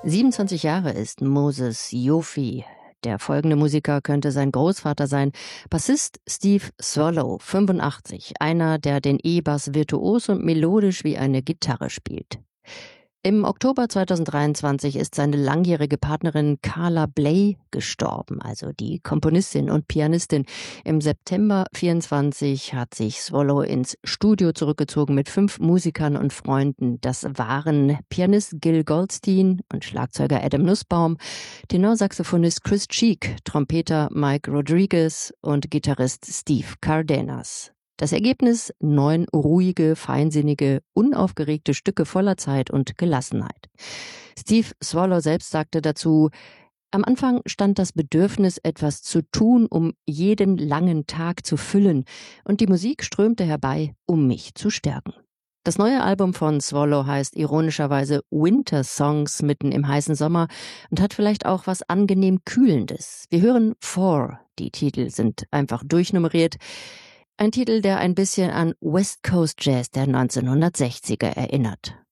27 Jahre ist Moses Yofi. Der folgende Musiker könnte sein Großvater sein. Bassist Steve Swallow, 85, einer, der den E-Bass virtuos und melodisch wie eine Gitarre spielt. Im Oktober 2023 ist seine langjährige Partnerin Carla Bley gestorben, also die Komponistin und Pianistin. Im September 24 hat sich Swallow ins Studio zurückgezogen mit 5 Musikern und Freunden. Das waren Pianist Gil Goldstein und Schlagzeuger Adam Nussbaum, Tenorsaxophonist Chris Cheek, Trompeter Mike Rodriguez und Gitarrist Steve Cardenas. Das Ergebnis: 9 ruhige, feinsinnige, unaufgeregte Stücke voller Zeit und Gelassenheit. Steve Swallow selbst sagte dazu: Am Anfang stand das Bedürfnis, etwas zu tun, um jeden langen Tag zu füllen, und die Musik strömte herbei, um mich zu stärken. Das neue Album von Swallow heißt ironischerweise Winter Songs mitten im heißen Sommer und hat vielleicht auch was angenehm Kühlendes. Wir hören Four. Die Titel sind einfach durchnummeriert. Ein Titel, der ein bisschen an West Coast Jazz der 1960er erinnert.